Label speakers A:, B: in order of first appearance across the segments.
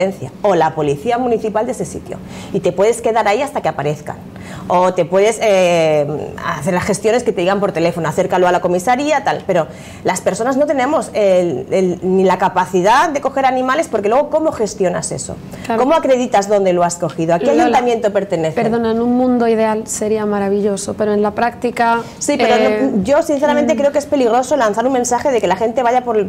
A: o la policía municipal de ese sitio, y te puedes quedar ahí hasta que aparezcan, o te puedes hacer las gestiones que te digan por teléfono, acércalo a la comisaría, tal, pero las personas no tenemos ni la capacidad de coger animales, porque luego ¿cómo gestionas eso? Claro. ¿Cómo acreditas dónde lo has cogido? ¿A qué ayuntamiento pertenece?
B: Perdona, en un mundo ideal sería maravilloso, pero en la práctica...
A: Sí, pero yo sinceramente creo que es peligroso lanzar un mensaje de que la gente vaya por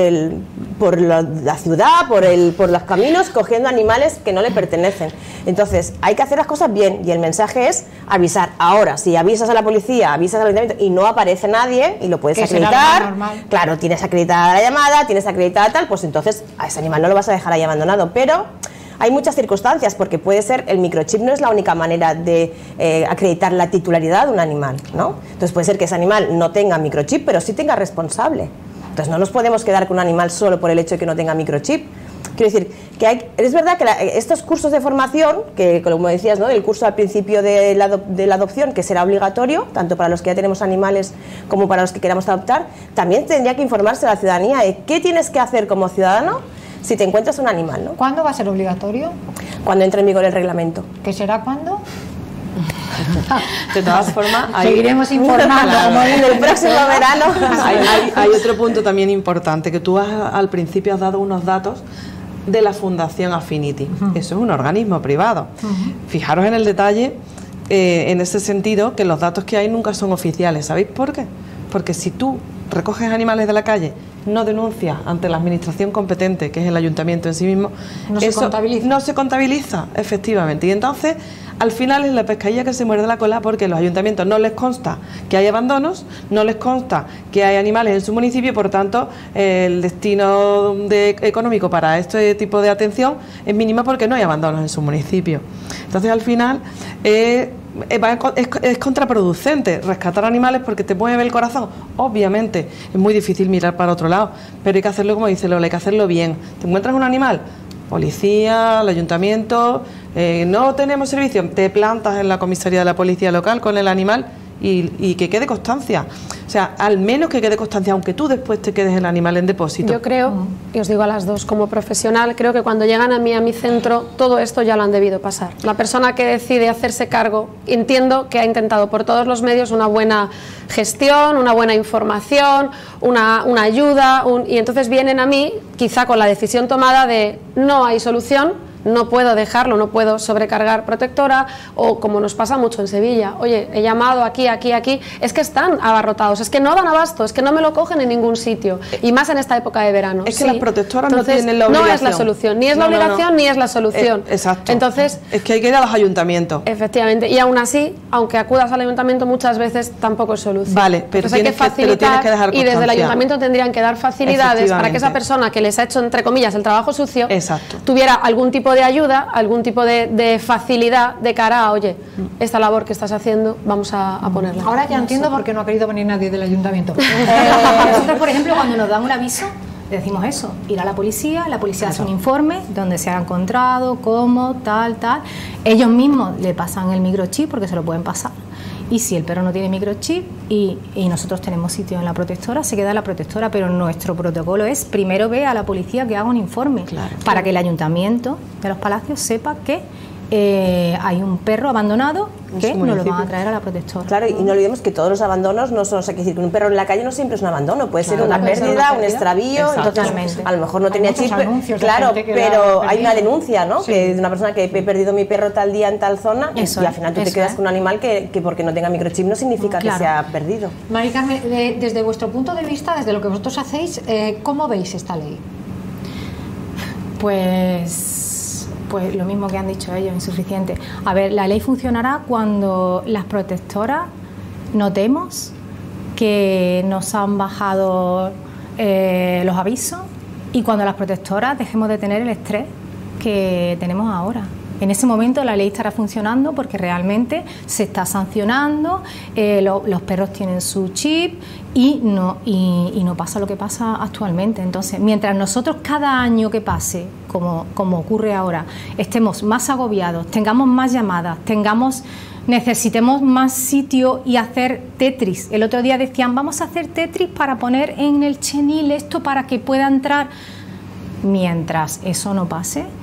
A: la ciudad, por los caminos, cogiendo animales que no le pertenecen. Entonces hay que hacer las cosas bien, y el mensaje es avisar. Ahora, si avisas a la policía, avisas al ayuntamiento y no aparece nadie, y lo puedes acreditar, claro, tienes acreditada la llamada, tienes acreditada tal, pues entonces a ese animal no lo vas a dejar ahí abandonado. Pero hay muchas circunstancias, porque puede ser, el microchip no es la única manera de acreditar la titularidad de un animal, ¿no? Entonces puede ser que ese animal no tenga microchip, pero sí tenga responsable. Entonces no nos podemos quedar con un animal solo por el hecho de que no tenga microchip. Quiero decir, que es verdad que estos cursos de formación, que como decías, ¿no?, el curso al principio de la adopción, que será obligatorio, tanto para los que ya tenemos animales como para los que queramos adoptar, también tendría que informarse a la ciudadanía de qué tienes que hacer como ciudadano si te encuentras un animal, ¿no?
C: ¿Cuándo va a ser obligatorio?
A: Cuando entre en vigor el reglamento.
C: ¿Qué será cuándo?
D: De todas formas,
C: seguiremos informando.
A: Como en el próximo verano.
D: Hay otro punto también importante, que tú al principio has dado unos datos de la Fundación Affinity. Eso es un organismo privado. Fijaros en el detalle, en ese sentido, que los datos que hay nunca son oficiales. ¿Sabéis por qué? Porque si tú recoges animales de la calle, no denuncias ante la administración competente, que es el ayuntamiento en sí mismo, no se contabiliza, efectivamente. Y entonces, al final es la pescadilla que se muerde la cola, porque a los ayuntamientos no les consta que hay abandonos, no les consta que hay animales en su municipio, por tanto el destino económico para este tipo de atención es mínimo, porque no hay abandonos en su municipio. Entonces al final es contraproducente rescatar animales, porque te mueve el corazón. Obviamente es muy difícil mirar para otro lado, pero hay que hacerlo, como dice Lola, hay que hacerlo bien. ¿Te encuentras un animal? Policía, el ayuntamiento, no tenemos servicio, te plantas en la comisaría de la policía local con el animal y que quede constancia. O sea, al menos que quede constancia, aunque tú después te quedes el animal en depósito.
B: Yo creo, y os digo a las dos, como profesional, creo que cuando llegan a mi centro, todo esto ya lo han debido pasar. La persona que decide hacerse cargo, entiendo que ha intentado por todos los medios una buena gestión, una buena información, una ayuda, y entonces vienen a mí, quizá con la decisión tomada de no hay solución, no puedo dejarlo, no puedo sobrecargar protectora, o como nos pasa mucho en Sevilla, oye, he llamado aquí, es que están abarrotados, es que no dan abasto, es que no me lo cogen en ningún sitio, y más en esta época de verano.
D: Es que las protectoras entonces, no tienen la obligación.
B: No es la solución, ni es la obligación ni es la solución.
D: Exacto.
B: Entonces,
D: es que hay que ir a los ayuntamientos.
B: Efectivamente, y aún así, aunque acudas al ayuntamiento muchas veces, tampoco es solución.
D: Vale, pero
B: hay que facilitar,
D: que dejar
B: y desde el ayuntamiento tendrían que dar facilidades para que esa persona que les ha hecho, entre comillas, el trabajo sucio, tuviera algún tipo de ayuda, algún tipo de facilidad de cara a, oye, esta labor que estás haciendo, vamos a ponerla.
C: Ahora ya entiendo por qué no ha querido venir nadie del ayuntamiento. Nosotros, por ejemplo, cuando nos dan un aviso, le decimos eso, ir a la policía hace un informe donde se ha encontrado, cómo, tal. Ellos mismos le pasan el microchip, porque se lo pueden pasar. Y si el perro no tiene microchip y nosotros tenemos sitio en la protectora, se queda en la protectora, pero nuestro protocolo es primero ve a la policía que haga un informe, para que el ayuntamiento de Los Palacios sepa que hay un perro abandonado que nos lo van a traer a la protectora.
A: Claro, y no olvidemos que todos los abandonos no son, o sea, que decir que un perro en la calle no siempre es un abandono, puede ser una pérdida, un extravío, entonces a lo mejor no tenía chip, claro, pero hay una denuncia, ¿no? Que de una persona que he perdido mi perro tal día en tal zona, y al final tú te quedas con un animal que porque no tenga microchip no significa que se ha perdido.
C: Mari Carmen, desde vuestro punto de vista, desde lo que vosotros hacéis, ¿cómo veis esta ley?
E: Pues lo mismo que han dicho ellos, insuficiente. A ver, la ley funcionará cuando las protectoras notemos que nos han bajado los avisos, y cuando las protectoras dejemos de tener el estrés que tenemos ahora. En ese momento la ley estará funcionando, porque realmente se está sancionando, los perros tienen su chip y no pasa lo que pasa actualmente. Entonces, mientras nosotros cada año que pase, como ocurre ahora, estemos más agobiados, tengamos más llamadas, necesitemos más sitio y hacer Tetris. El otro día decían, vamos a hacer Tetris para poner en el chenil esto para que pueda entrar. Mientras eso no pase,